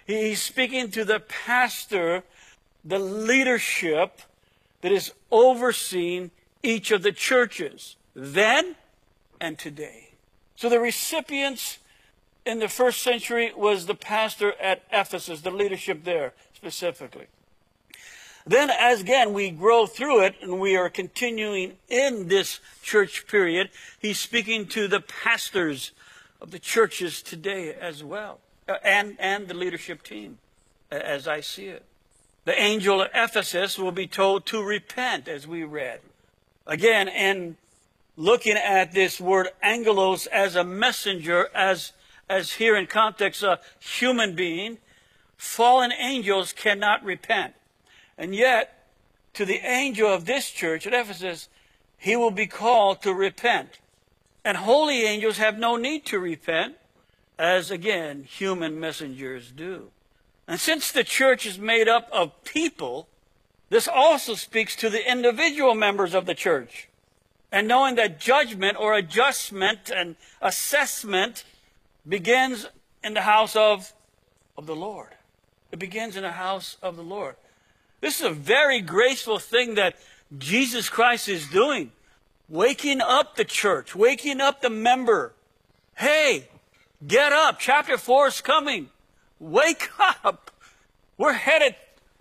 He's speaking to the pastor, the leadership that is overseeing each of the churches then and today. So the recipients in the first century was the pastor at Ephesus, the leadership there specifically. Then as again we grow through it and we are continuing in this church period, he's speaking to the pastors of the churches today as well, and the leadership team, as I see it. The angel of Ephesus will be told to repent, as we read. Again, in looking at this word angelos as a messenger, as here in context a human being, fallen angels cannot repent. And yet, to the angel of this church at Ephesus, he will be called to repent. And holy angels have no need to repent, as again, human messengers do. And since the church is made up of people, this also speaks to the individual members of the church. And knowing that judgment or adjustment and assessment begins in the house of the Lord. It begins in the house of the Lord. This is a very graceful thing that Jesus Christ is doing. Waking up the church, waking up the member. Hey, get up. Chapter 4 is coming. Wake up. We're headed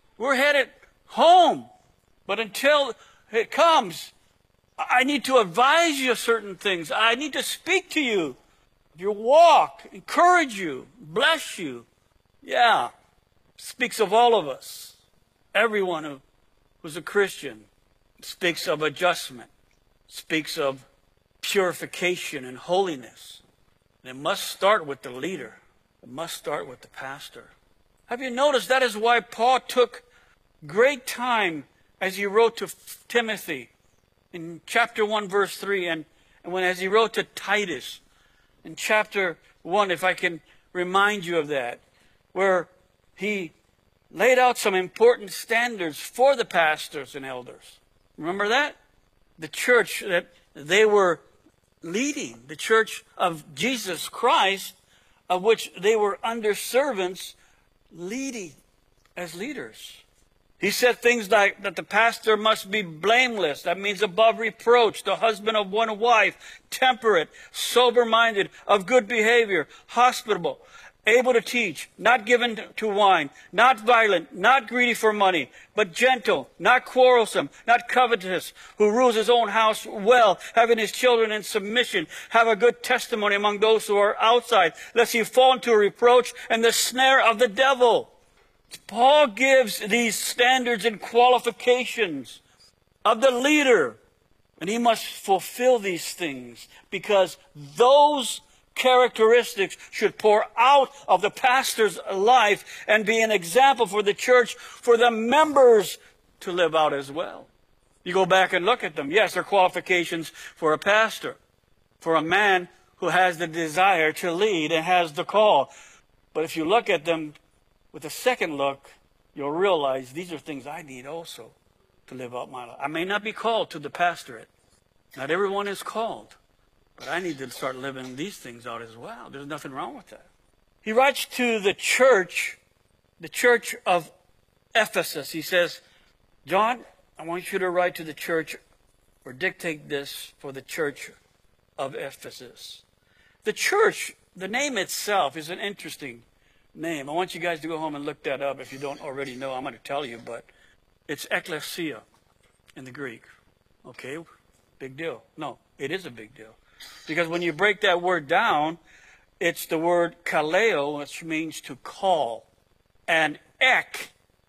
home. But until it comes, I need to advise you of certain things. I need to speak to you. Your walk, encourage you, bless you. Yeah, speaks of all of us. Everyone who's a Christian speaks of adjustment, speaks of purification and holiness. And it must start with the leader. It must start with the pastor. Have you noticed that is why Paul took great time as he wrote to Timothy in chapter 1, verse 3, and as he wrote to Titus in chapter 1, if I can remind you of that, where he laid out some important standards for the pastors and elders. Remember that? The church that they were leading, the church of Jesus Christ, of which they were under servants, leading as leaders. He said things like that the pastor must be blameless. That means above reproach, the husband of one wife, temperate, sober-minded, of good behavior, hospitable, able to teach, not given to wine, not violent, not greedy for money, but gentle, not quarrelsome, not covetous, who rules his own house well, having his children in submission, have a good testimony among those who are outside, lest he fall into a reproach and the snare of the devil. Paul gives these standards and qualifications of the leader, and he must fulfill these things because those characteristics should pour out of the pastor's life and be an example for the church, for the members to live out as well. You go back and look at them. Yes, they're qualifications for a pastor, for a man who has the desire to lead and has the call. But if you look at them with a second look, you'll realize these are things I need also to live out my life. I may not be called to the pastorate. Not everyone is called. But I need to start living these things out as well. There's nothing wrong with that. He writes to the church of Ephesus. He says, John, I want you to write to the church or dictate this for the church of Ephesus. The church, the name itself is an interesting name. I want you guys to go home and look that up if you don't already know. I'm going to tell you, but it's ekklesia in the Greek. Okay, big deal. No, it is a big deal. Because when you break that word down, it's the word kaleo, which means to call. And ek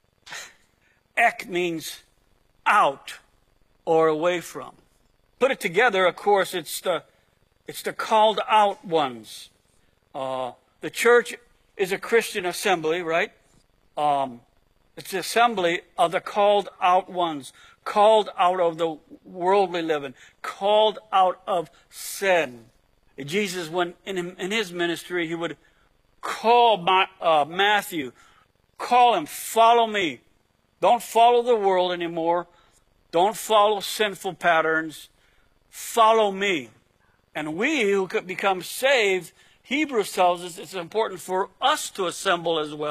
means out or away from. Put it together, of course, it's the called out ones. The church is a Christian assembly, right? It's the assembly of the called out ones, called out of the worldly living, called out of sin. Jesus, when in his ministry, he would call Matthew, call him, follow me. Don't follow the world anymore. Don't follow sinful patterns. Follow me. And we who could become saved, Hebrews tells us it's important for us to assemble as well.